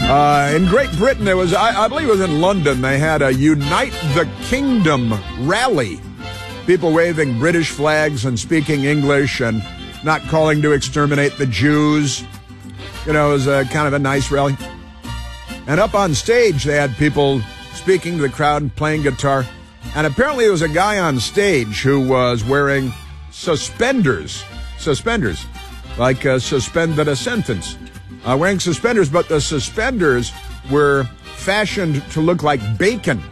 In Great Britain, there was, I believe it was in London, they had a Unite the Kingdom rally. People waving British flags and speaking English and not calling to exterminate the Jews. You know, it was a kind of a nice rally. And up on stage, they had people speaking to the crowd and playing guitar. And apparently there was a guy on stage who was wearing suspenders, like suspended a sentence. Wearing suspenders, but the suspenders were fashioned to look like bacon.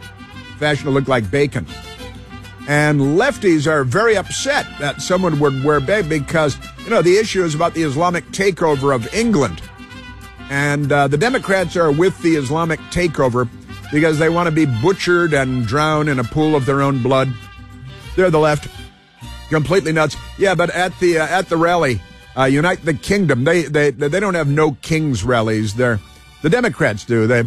And lefties are very upset that someone would wear bacon because, you know, the issue is about the Islamic takeover of England. And the Democrats are with the Islamic takeover because they want to be butchered and drown in a pool of their own blood. They're the left. Completely nuts. Yeah, but at the rally, Unite the Kingdom, they don't have no kings rallies. The Democrats do. They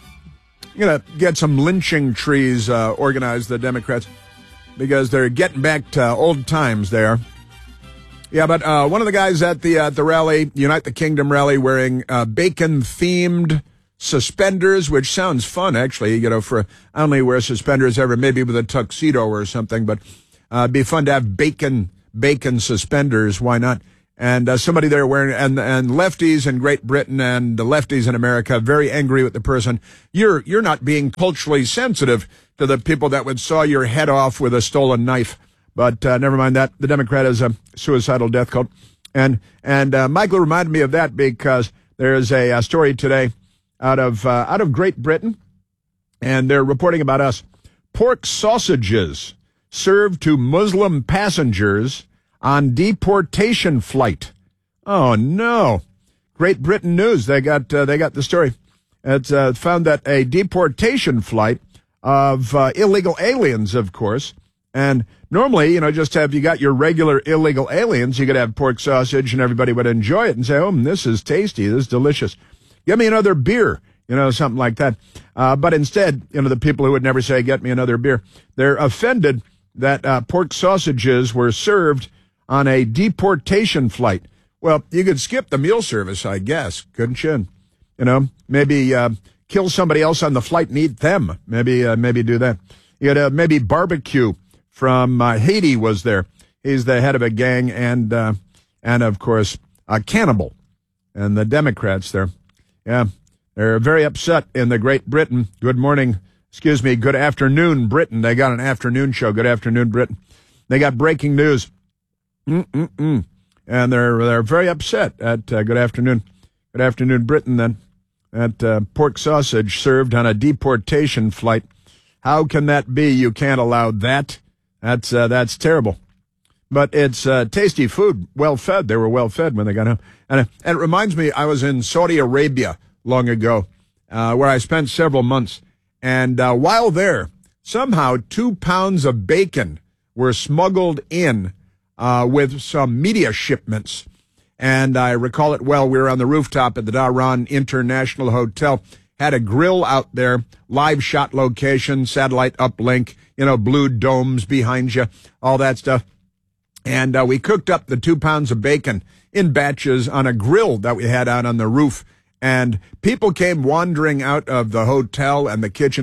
get some lynching trees organized, the Democrats, because they're getting back to old times there. Yeah, but one of the guys at the rally, Unite the Kingdom rally, wearing bacon-themed suspenders, which sounds fun, actually. You know, I only wear suspenders ever, maybe with a tuxedo or something, but it'd be fun to have bacon suspenders. Why not? And somebody there wearing, and lefties in Great Britain and the lefties in America, very angry with the person. You're not being culturally sensitive to the people that would saw your head off with a stolen knife. But never mind that. The Democrat is a suicidal death cult. And Michael reminded me of that because there's a story today out of Great Britain, and they're reporting about us. Pork sausages served to Muslim passengers on deportation flight. Oh no! Great Britain News. They got the story. It's found that a deportation flight of illegal aliens, of course, and normally, you know, just have you got your regular illegal aliens, you could have pork sausage and everybody would enjoy it and say, "Oh, this is tasty. This is delicious. Get me another beer." You know, something like that. But instead, you know, the people who would never say, "Get me another beer," they're offended that pork sausages were served on a deportation flight. Well, you could skip the meal service, I guess, couldn't you? You know, maybe kill somebody else on the flight and eat them. Maybe do that. You had maybe Barbecue from Haiti was there. He's the head of a gang and of course a cannibal. And the Democrats there, yeah, they're very upset in the Great Britain. Good afternoon, Britain. They got an afternoon show. Good afternoon, Britain. They got breaking news. And they're very upset at Good Afternoon Britain then, at pork sausage served on a deportation flight. How can that be? You can't allow that. That's terrible. But it's tasty food, well fed. They were well fed when they got home. And it reminds me, I was in Saudi Arabia long ago, where I spent several months. And while there, somehow 2 pounds of bacon were smuggled in with some media shipments. And I recall it well. We were on the rooftop at the Dhahran International Hotel, had a grill out there, live shot location, satellite uplink, you know, blue domes behind you, all that stuff. And we cooked up the 2 pounds of bacon in batches on a grill that we had out on the roof. And people came wandering out of the hotel and the kitchen,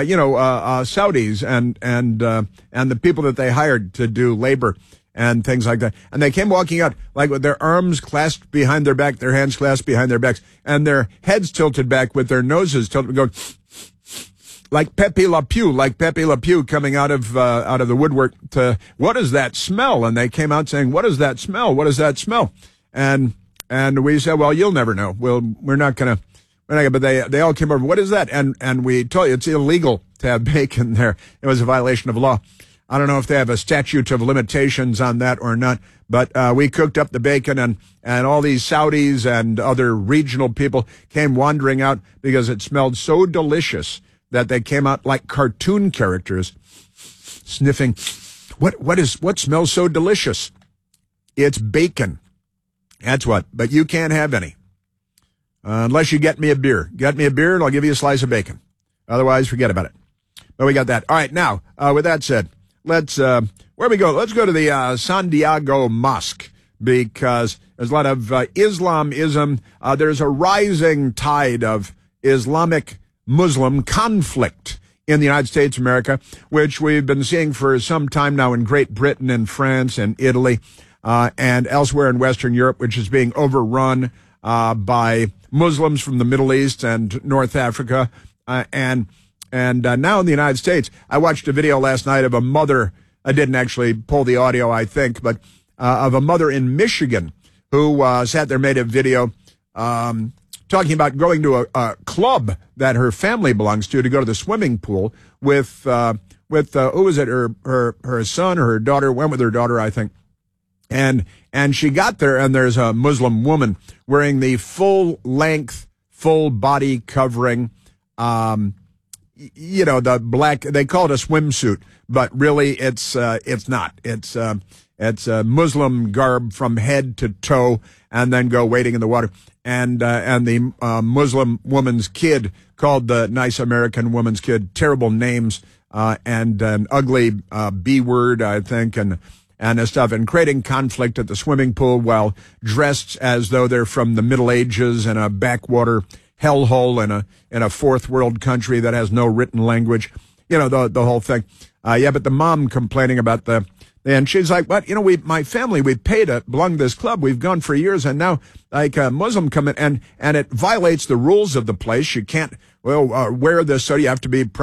Saudis and the people that they hired to do labor and things like that. And they came walking out like with their arms clasped behind their back, their hands clasped behind their backs, and their heads tilted back with their noses tilted, going like Pepe Le Pew coming out of the woodwork to, what is that smell? And they came out saying, what is that smell? What is that smell? And we said, well, you'll never know. We're not gonna, but they all came over. What is that? And we told you it's illegal to have bacon there. It was a violation of law. I don't know if they have a statute of limitations on that or not, but we cooked up the bacon and all these Saudis and other regional people came wandering out because it smelled so delicious that they came out like cartoon characters sniffing. What smells so delicious? It's bacon. That's what. But you can't have any unless you get me a beer. Get me a beer and I'll give you a slice of bacon. Otherwise, forget about it. But we got that. All right. Now, with that said, let's, where we go? Let's go to the Santiago Mosque because there's a lot of Islamism. There's a rising tide of Islamic Muslim conflict in the United States of America, which we've been seeing for some time now in Great Britain and France and Italy and elsewhere in Western Europe, which is being overrun by Muslims from the Middle East and North Africa. And now in the United States, I watched a video last night of a mother. I didn't actually pull the audio, I think, but of a mother in Michigan who sat there, made a video talking about going to a club that her family belongs to go to the swimming pool with who was it? Her son or her daughter, went with her daughter, I think. And she got there, and there's a Muslim woman wearing the full length, full body covering, the black, they call it a swimsuit, but really it's not. It's a Muslim garb from head to toe, and then go wading in the water. And the Muslim woman's kid, called the nice American woman's kid, terrible names, and an ugly B word, I think, and stuff, and creating conflict at the swimming pool while dressed as though they're from the Middle Ages in a backwater hellhole in a fourth world country that has no written language. The whole thing. But the mom complaining about and she's like, but, my family, we paid to belong to this club. We've gone for years, and now, a Muslim come in, and it violates the rules of the place. You can't, wear this, so you have to be